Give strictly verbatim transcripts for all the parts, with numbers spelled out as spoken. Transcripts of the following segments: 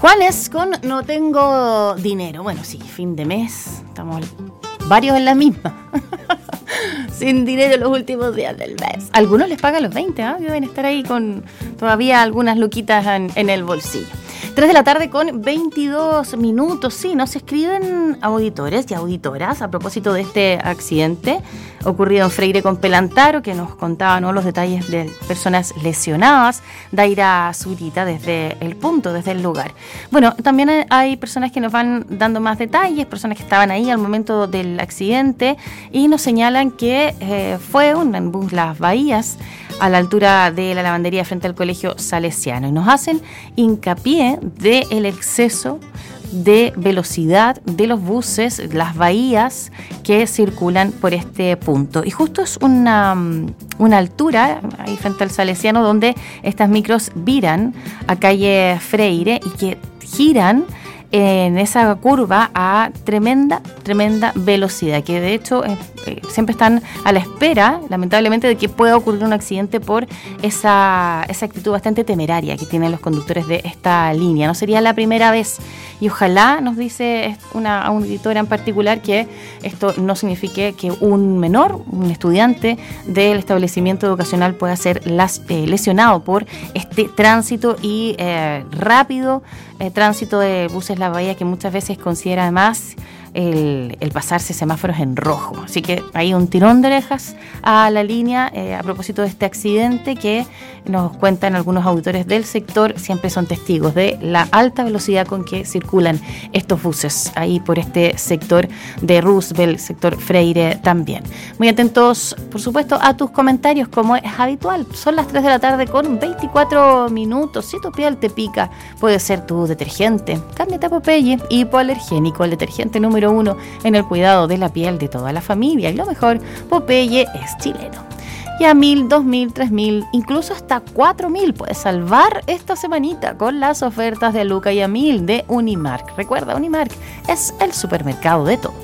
Juanes con No tengo dinero. Bueno, sí, fin de mes, estamos varios en la misma. Sin dinero los últimos días del mes. Algunos les pagan los veinte, ¿eh? Deben estar ahí con todavía algunas luquitas en, en el bolsillo. tres de la tarde con veintidós minutos. Sí, nos escriben auditores y auditoras a propósito de este accidente ocurrido en Freire con Pelantaro, que nos contaba, ¿no?, los detalles de personas lesionadas. Daira Zurita desde el punto, desde el lugar. Bueno, también hay personas que nos van dando más detalles, personas que estaban ahí al momento del accidente y nos señalan que eh, fue un en bus Las Bahías a la altura de la lavandería frente al Colegio Salesiano y nos hacen hincapié del exceso de velocidad de los buses, las bahías que circulan por este punto. Y justo es una, una altura ahí frente al Salesiano donde estas micros viran a calle Freire y que giran en esa curva a tremenda, tremenda velocidad, que de hecho eh, eh, siempre están a la espera, lamentablemente, de que pueda ocurrir un accidente por esa, esa actitud bastante temeraria que tienen los conductores de esta línea. No sería la primera vez y ojalá, nos dice una auditora en particular, que esto no signifique que un menor, un estudiante del establecimiento educacional pueda ser las, eh, lesionado por este tránsito y eh, rápido eh, tránsito de buses La Bahía, que muchas veces considera además el, el pasarse semáforos en rojo. Así que hay un tirón de orejas a la línea eh, a propósito de este accidente que nos cuentan algunos auditores del sector, siempre son testigos de la alta velocidad con que circulan estos buses ahí por este sector de Roosevelt, sector Freire también. Muy atentos, por supuesto, a tus comentarios como es habitual. Son las tres de la tarde con veinticuatro minutos. Si tu piel te pica, puede ser tu detergente. Cámbiate a Popeye, hipoalergénico, el detergente número uno en el cuidado de la piel de toda la familia. Y lo mejor, Popeye es chileno. Y a mil, dos mil, tres mil, incluso hasta cuatro mil puedes salvar esta semanita con las ofertas de Luca y a mil de Unimark. Recuerda, Unimark es el supermercado de todos.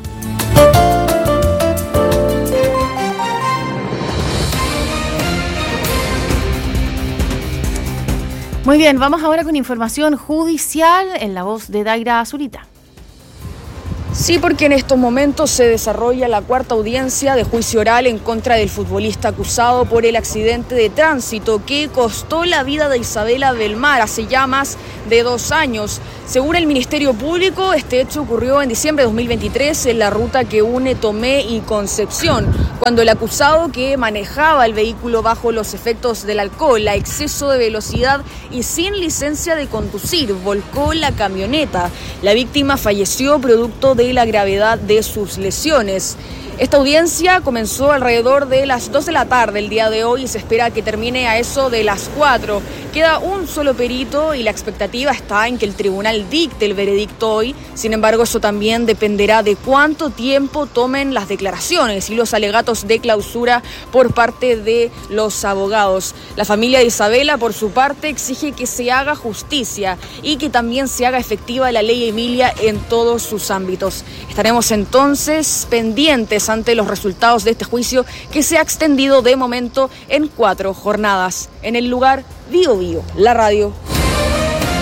Muy bien, vamos ahora con información judicial en la voz de Daira Zurita. Sí, porque en estos momentos se desarrolla la cuarta audiencia de juicio oral en contra del futbolista acusado por el accidente de tránsito que costó la vida de Isabela Belmar hace ya más de dos años. Según el Ministerio Público, este hecho ocurrió en diciembre de dos mil veintitrés en la ruta que une Tomé y Concepción, cuando el acusado, que manejaba el vehículo bajo los efectos del alcohol, a exceso de velocidad y sin licencia de conducir, volcó la camioneta. La víctima falleció producto de la gravedad de sus lesiones. Esta audiencia comenzó alrededor de las dos de la tarde el día de hoy y se espera que termine a eso de las cuatro. Queda un solo perito y la expectativa está en que el tribunal dicte el veredicto hoy. Sin embargo, eso también dependerá de cuánto tiempo tomen las declaraciones y los alegatos de clausura por parte de los abogados. La familia de Isabela, por su parte, exige que se haga justicia y que también se haga efectiva la ley Emilia en todos sus ámbitos. Estaremos entonces pendientes ante los resultados de este juicio que se ha extendido de momento en cuatro jornadas. En el lugar, Bio Bio, la radio